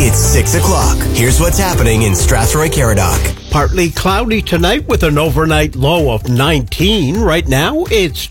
It's 6 o'clock. Here's what's happening in Strathroy-Caradoc. Partly cloudy tonight with an overnight low of 19. Right now, it's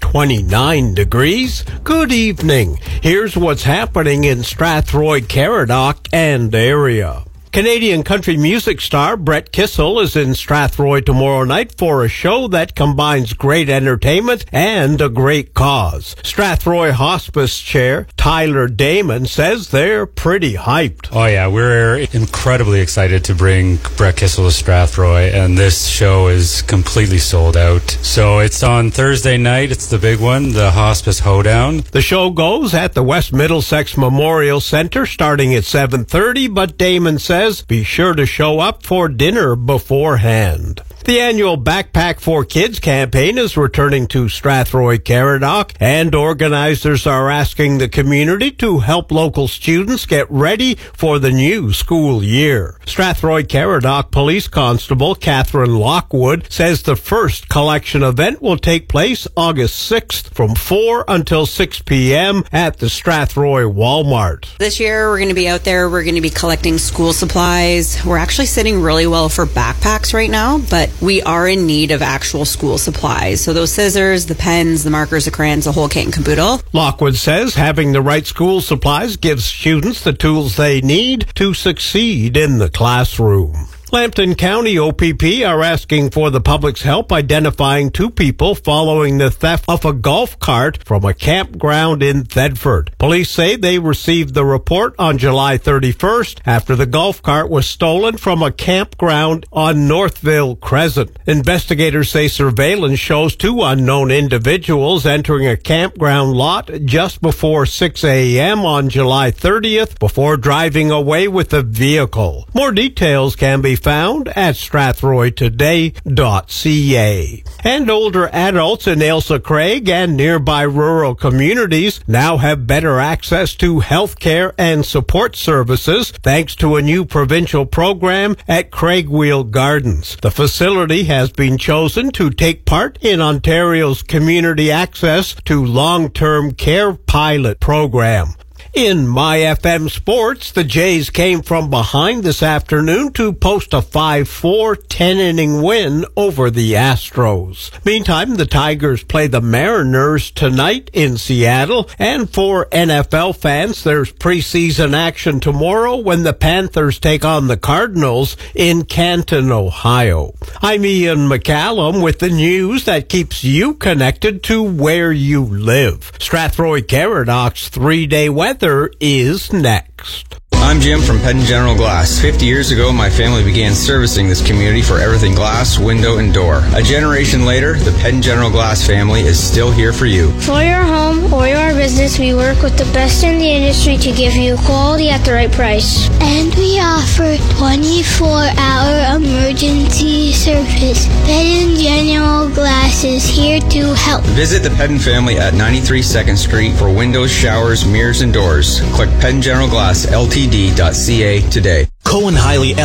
29 degrees. Good evening. Here's what's happening in Strathroy-Caradoc and area. Canadian country music star Brett Kissel is in Strathroy tomorrow night for a show that combines great entertainment and a great cause. Strathroy Hospice Chair Tyler Damon says they're pretty hyped. Oh yeah, we're incredibly excited to bring Brett Kissel to Strathroy, and this show is completely sold out. So it's on Thursday night, it's the big one, the Hospice Hoedown. The show goes at the West Middlesex Memorial Centre starting at 7:30, but Damon says be sure to show up for dinner beforehand. The annual Backpack for Kids campaign is returning to Strathroy-Caradoc, and organizers are asking the community to help local students get ready for the new school year. Strathroy-Caradoc Police Constable Catherine Lockwood says the first collection event will take place August 6th from 4 until 6 p.m. at the Strathroy Walmart. This year we're going to be out there, we're going to be collecting school supplies. We're actually sitting really well for backpacks right now, but we are in need of actual school supplies. So those scissors, the pens, the markers, the crayons, the whole kit and caboodle. Lockwood says having the right school supplies gives students the tools they need to succeed in the classroom. Lambton County OPP are asking for the public's help identifying two people following the theft of a golf cart from a campground in Thedford. Police say they received the report on July 31st after the golf cart was stolen from a campground on Northville Crescent. Investigators say surveillance shows two unknown individuals entering a campground lot just before 6 a.m. on July 30th before driving away with the vehicle. More details can be found at strathroytoday.ca. And older adults in Ailsa Craig and nearby rural communities now have better access to health care and support services thanks to a new provincial program at Craigwheel Gardens. The facility has been chosen to take part in Ontario's Community Access to Long-Term Care pilot program. In MyFM Sports, the Jays came from behind this afternoon to post a 5-4 10-inning win over the Astros. Meantime, the Tigers play the Mariners tonight in Seattle, and for NFL fans, there's preseason action tomorrow when the Panthers take on the Cardinals in Canton, Ohio. I'm Ian McCallum with the news that keeps you connected to where you live. Strathroy-Caradoc's 3-day weather is next. I'm Jim from Penn General Glass. 50 years ago, my family began servicing this community for everything glass, window, and door. A generation later, the Penn General Glass family is still here for you. For your home or your business, we work with the best in the industry to give you quality at the right price. And we offer 24-hour emergency service. Penn General Glass is here to help. Visit the Penn family at 93 2nd Street for windows, showers, mirrors, and doors. Click PennGeneralGlass Ltd.ca today. Cohen Hiley